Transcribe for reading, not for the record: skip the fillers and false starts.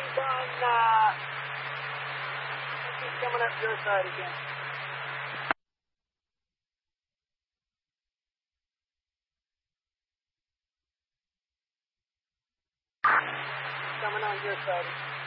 He's coming up your side again. Coming on your side.